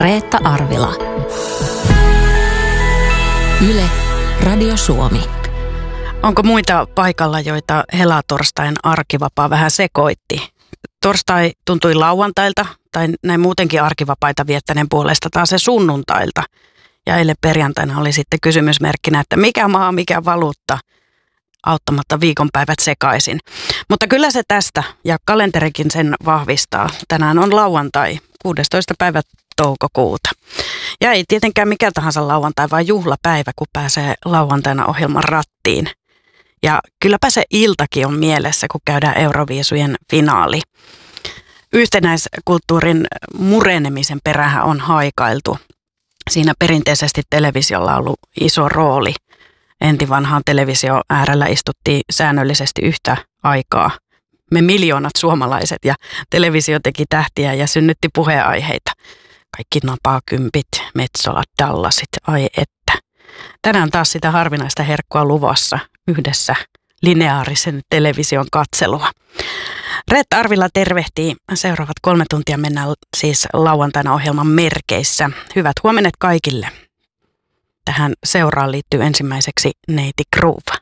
Reetta Arvila. Yle, Radio Suomi. Onko muita paikalla, joita helatorstain arkivapaa vähän sekoitti? Torstai tuntui lauantailta tai näin muutenkin arkivapaita viettäneen puolesta taas se sunnuntailta. Ja eilen perjantaina oli sitten kysymysmerkkinä, että mikä maa, mikä valuutta, auttamatta viikonpäivät sekaisin. Mutta kyllä se tästä, ja kalenterikin sen vahvistaa. Tänään on lauantai, 16. päivä toukokuuta. Ja ei tietenkään mikä tahansa lauantai, vaan juhlapäivä, kun pääsee lauantaina ohjelman rattiin. Ja kylläpä se iltakin on mielessä, kun käydään Euroviisujen finaali. Yhtenäiskulttuurin murenemisen perähän on haikailtu. Siinä perinteisesti televisiolla on ollut iso rooli. Entivanhaan televisio äärellä istuttiin säännöllisesti yhtä aikaa. Me miljoonat suomalaiset, ja televisio teki tähtiä ja synnytti puheenaiheita. Kaikki napakympit, Metsolat, Dallasit, ai että. Tänään taas sitä harvinaista herkkua luvassa yhdessä lineaarisen television katselua. Reetta Arvila tervehtii. Seuraavat 3 tuntia mennään siis lauantaina ohjelman merkeissä. Hyvät huomenet kaikille. Tähän seuraan liittyy ensimmäiseksi neiti Groove.